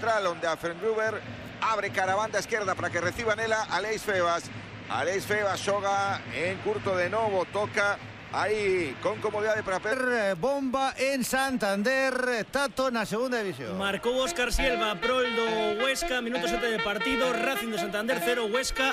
central onde a Fengruber abre cara a banda esquerda para que reciba nela Aleix Febas. Aleix Febas xoga en curto de novo, toca aí con comodidade para bomba en Santander, Tato na segunda división. Marcou Óscar Silva, prol do Huesca, minuto 7 de partido, Racing de Santander 0, Huesca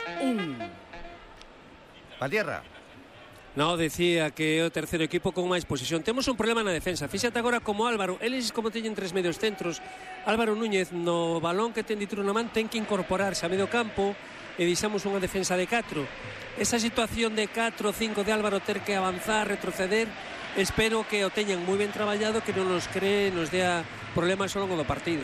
1. Pa tierra. No, decía que é o terceiro equipo con máis posesión. Temos un problema na defensa. Fíxate agora como Álvaro, eles como teñen tres medios centros, Álvaro Núñez no balón que ten Dituro na man ten que incorporarse a medio campo e deixamos unha defensa de 4. Esa situación de 4-5 de Álvaro ter que avanzar, retroceder, espero que o teñan moi ben traballado, que non nos cree, nos dea problemas ao longo do partido.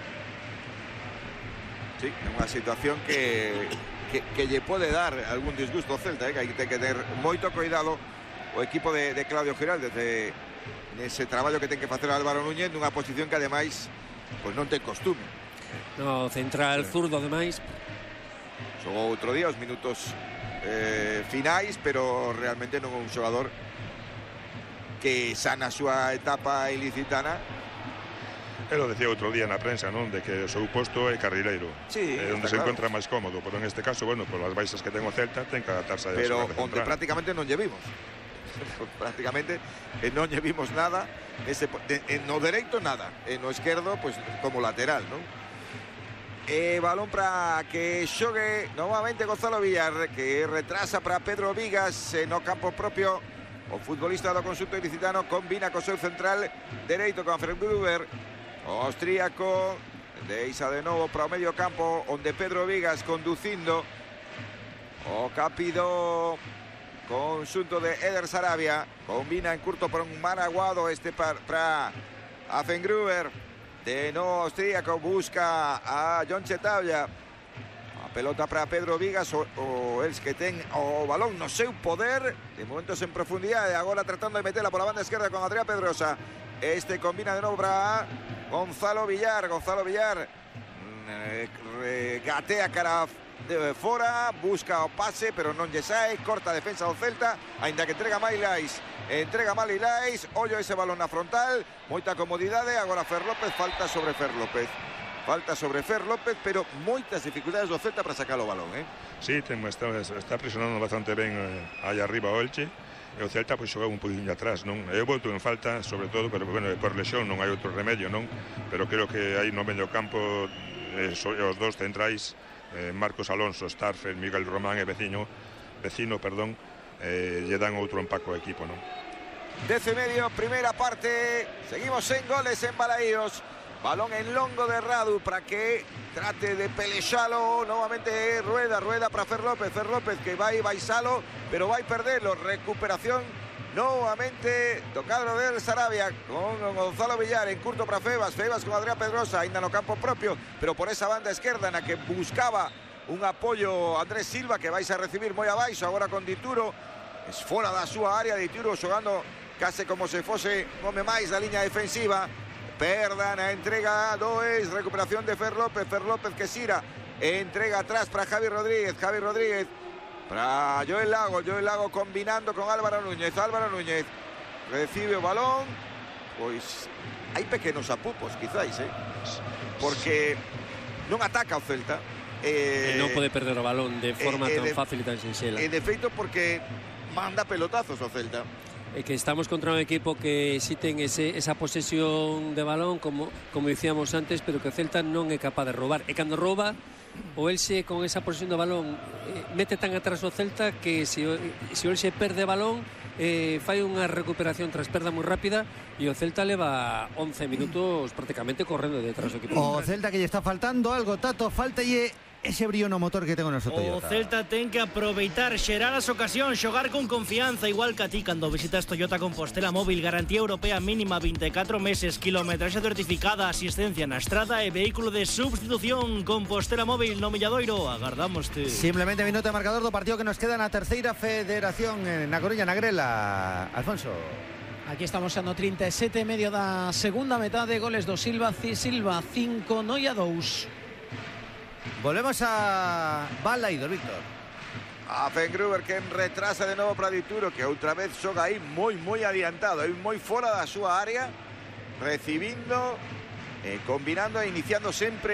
Sí, unha situación que lle pode dar algún disgusto ao Celta, que hai que ter moito cuidado o equipo de Claudio Giraldez nese traballo que ten que facer Álvaro Núñez nunha posición que ademais pois non ten costume. No, central zurdo ademais. Xogou outro día os minutos finais, pero realmente non é un xogador que xa na súa etapa ilicitana. Él lo decía outro día na prensa, non? De que o seu posto é carrileiro. Sí, onde se encontra máis cómodo, pero en este caso, bueno, por as baixas que ten o Celta, ten que adaptarse a eso. Pero onde prácticamente non lle vimos. Prácticamente non lle vimos nada. No dereito nada. No esquerdo, pues como lateral, non? Balón para que xogue novamente Gonzalo Villar, que retrasa para Pedro Vigas no campo propio. O futbolista do conxunto ilicitano combina co seu central dereito con Fengruber. O austríaco deixa de novo para o medio campo onde Pedro Vigas conducindo o capido conxunto de Eder Sarabia, combina en curto por un Maraguado para a Fengruber. De novo austríaco busca a John Chetavia, a pelota para Pedro Vigas, o els que ten o balón no seu poder, de momentos en profundidade, agora tratando de metela por la banda esquerda con Adrián Pedrosa. Combina de novo para Gonzalo Villar. Gonzalo Villar regatea cara de fora, busca o pase, pero non lle sae, corta a defensa do Celta, aínda que entrega Mailais. Ollo ese balón na frontal, moita comodidade, agora Fer López, falta sobre Fer López, pero moitas dificultades do Celta para sacar o balón, Sí, está presionando bastante ben aí arriba o Elche. E o Celta pois xogou un poquinho atrás, non? Eu voto en falta, sobre todo, pero bueno, por lesión non hai outro remedio, non? Pero creo que aí no medio campo os dous centrais, Marcos Alonso, Starfer, Miguel Román e vecino, lle dan outro empaco ao equipo, non? 10:30, primeira parte, seguimos en goles en Balaídos. Balón en longo de Radu para que trate de pelexalo novamente. Rueda para Fer López que vai baixalo, pero vai perderlo. Recuperación novamente do cadro de Sarabia con Gonzalo Villar en curto para Febas con Adrián Pedrosa ainda no campo propio, pero por esa banda esquerda na que buscaba un apoio Andrés Silva, que vais a recibir moi abaixo agora con Dituro. Es fora da súa área, Dituro xogando case como se fose un home máis da liña defensiva. Perdan a entrega Does, recuperación de Fer López que xira, entrega atrás para Javi Rodríguez para Joel Lago combinando con Álvaro Núñez recibe o balón, pois hai pequenos apupos quizáis, porque non ataca o Celta, non pode perder o balón de forma tan fácil e tan sinxela, de feito porque manda pelotazos o Celta. Que estamos contra un equipo que si ten esa posesión de balón como dicíamos antes, pero que o Celta non é capaz de roubar, e cando rouba o Elxe con esa posesión de balón mete tan atrás o Celta que se o Elxe perde balón fai unha recuperación tras perda moi rápida e o Celta leva 11 minutos prácticamente correndo detrás do equipo. O Celta que lle está faltando algo, Tato, faltalle ese brío no motor que ten o noso Toyota. O Celta ten que aproveitar, xerar as ocasións, xogar con confianza, igual que a ti cando visitas Toyota Compostela Móvil. Garantía europea mínima 24 meses, kilometraxe certificada, asistencia na estrada e vehículo de substitución. Compostela Móvil no Milladoiro, agardámoste. Simplemente minuto de marcador do partido que nos queda na terceira federación na Coruña, na Grela. Alfonso. Aquí estamos xa no 37 e medio da segunda metade. Goles do Silva 5, Noia 2. Volvemos a Balaídos, Víctor. A Fengruber que retrasa de novo para Dituro, que outra vez xoga aí moi adiantado, aí moi fora da súa área, recibindo, combinando e iniciando sempre